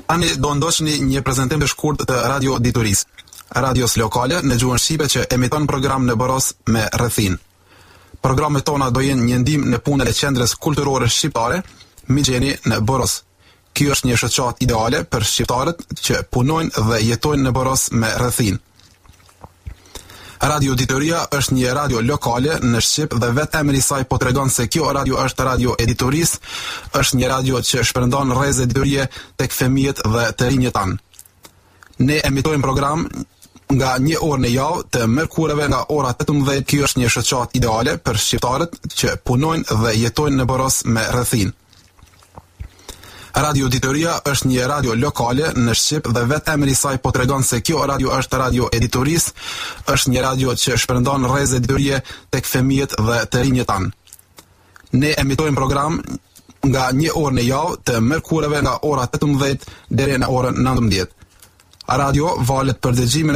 Tani do ndoqni një prezantim të shkurt të Radio Diturisë, radios lokale në gjuhën shqipe që emiton program në Boros me rrethin. Programet tona do jenë një ndihmë në punën e qendrës kulturore shqiptare, Migjeni në Boros. Ky është një shoqat ideale për shqiptarët që punojnë dhe jetojnë në Boros me rrethin. Radio Dituria është një radio lokale në Shqip dhe vetë emri i saj po tregon se kjo radio është Radio Editorisë, është një radio që shpërndan rreze diturie tek fëmijët dhe të rinjët tanë. Ne emitojmë program nga një orë në javë të mërkureve nga ora 18. Kjo është një shoqat ideale për shqiptarët që punojnë dhe jetojnë në Boros me rrethin. Radio Dituria është një radio lokale në Shqip dhe vetë emri i saj po tregon se kjo radio është Radio Editorisë, është një radio që shpërndan rreze diturie tek fëmijët dhe të rinjët tanë. Ne emitojmë program nga një orë në javë të mërkureve nga ora 18 deri në orën 19. Radio valet për dëgjimin